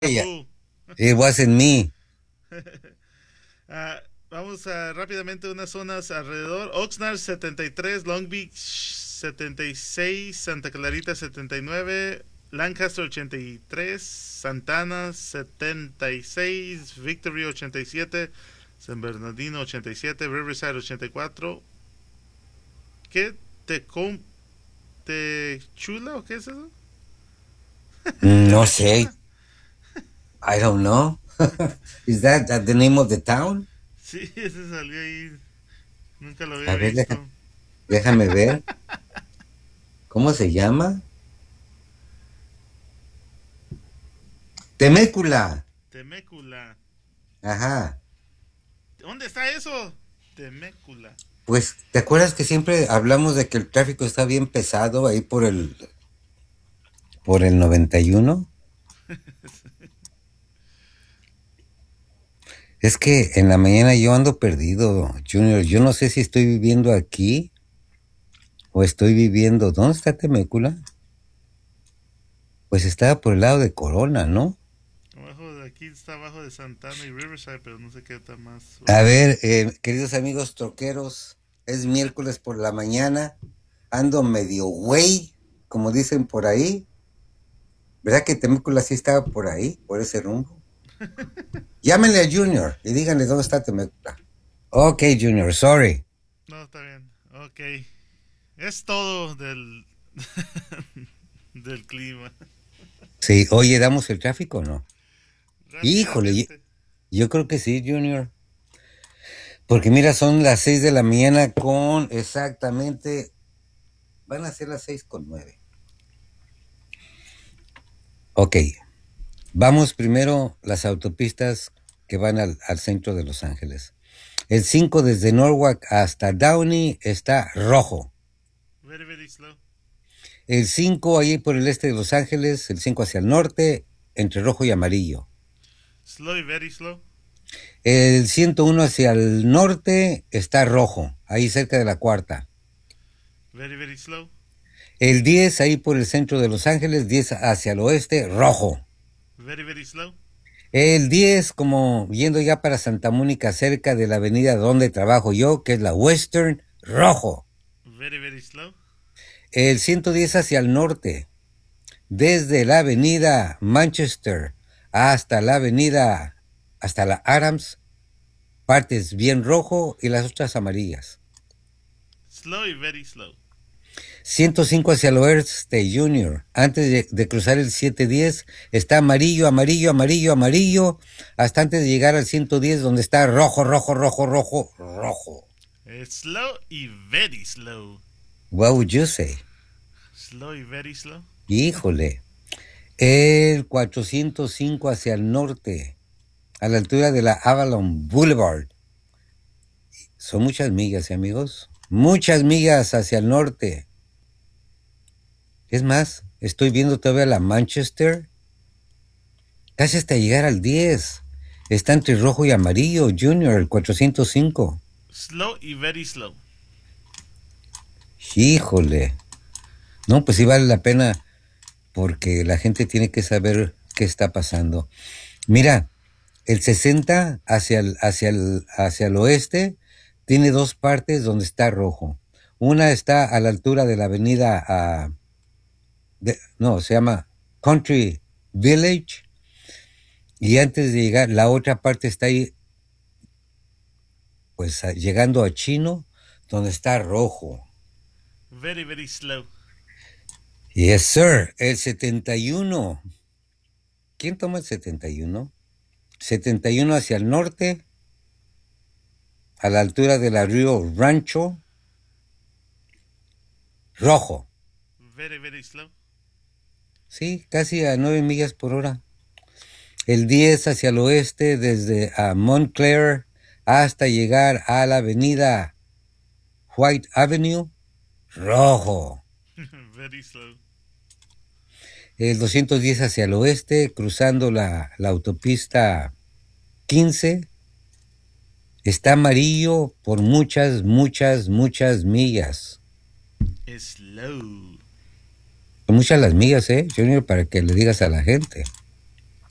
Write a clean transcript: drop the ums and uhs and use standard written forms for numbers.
Yeah, Abu. it wasn't me. Vamos a rápidamente unas zonas alrededor. Oxnard 73, Long Beach 76, Santa Clarita 79, Lancaster 83, Santana 76, Victory 87, San Bernardino 87, Riverside 84. ¿Qué? ¿Te chula o qué es eso? No sé. ¿Temechula? I don't know. Is that the name of the town? Sí, ese salió ahí. Nunca lo había A ver, visto. déjame ver. ¿Cómo se llama? Temécula. Temecula. Ajá. ¿Dónde está eso? Temecula. Pues, ¿te acuerdas que siempre hablamos de que el tráfico está bien pesado ahí por el 91? Es que en la mañana yo ando perdido, Junior. Yo no sé si estoy viviendo aquí o estoy viviendo. ¿Dónde está Temécula? Pues estaba por el lado de Corona, ¿no? Abajo de aquí está abajo de Santana y Riverside, pero no sé qué está más A abajo. ver, queridos amigos troqueros, es miércoles por la mañana, ando medio güey, como dicen por ahí. ¿Verdad que Temécula sí estaba por ahí, por ese rumbo? Llámenle a Junior y díganle dónde está Temécula. Ok, Junior, sorry. No, está bien. Ok. Es todo del clima. Sí, oye, ¿damos el tráfico o no? Híjole, Rápidamente. yo creo que sí, Junior. Porque mira, son las 6 de la mañana con exactamente, van a ser las 6:09. Ok, vamos primero las autopistas que van al centro de Los Ángeles. El 5 desde Norwalk hasta Downey está rojo. Very, very slow. El 5 ahí por el este de Los Ángeles, el 5 hacia el norte, entre rojo y amarillo. Slow y very slow. El 101 hacia el norte está rojo, ahí cerca de la cuarta. Very, very slow. El 10 ahí por el centro de Los Ángeles, 10 hacia el oeste, rojo. Very, very slow. El 10 como yendo ya para Santa Mónica, cerca de la avenida donde trabajo yo, que es la Western, rojo. Very, very slow. El 110 hacia el norte, desde la avenida Manchester hasta la Adams, partes bien rojo y las otras amarillas. Slow y very slow. 105 hacia el oeste, Junior. Antes de cruzar el 710, está amarillo, amarillo, amarillo, amarillo, hasta antes de llegar al 110, donde está rojo, rojo, rojo, rojo, rojo. Slow y very slow. What would you say? Slow y very slow. Híjole. El 405 hacia el norte, a la altura de la Avalon Boulevard. Son muchas millas, amigos. Muchas millas hacia el norte. Es más, estoy viendo todavía la Manchester, casi hasta llegar al 10. Está entre rojo y amarillo, Junior, el 405. Slow y very slow. Híjole. No, pues sí vale la pena porque la gente tiene que saber qué está pasando. Mira, el 60 hacia el oeste tiene dos partes donde está rojo. Una está a la altura de la avenida, no, se llama Country Village, y antes de llegar, la otra parte está ahí, pues llegando a Chino, donde está rojo. Very, very slow. Yes, sir. El 71. ¿Quién toma el 71? 71 hacia el norte, a la altura de la Río Rancho, rojo. Very, very slow. Sí, casi a 9 millas por hora. El 10 hacia el oeste, desde Montclair hasta llegar a la avenida White Avenue, rojo. Very slow. El 210 hacia el oeste, cruzando la autopista 15, está amarillo por muchas, muchas, muchas millas. Slow. Son muchas las millas, Junior, para que le digas a la gente.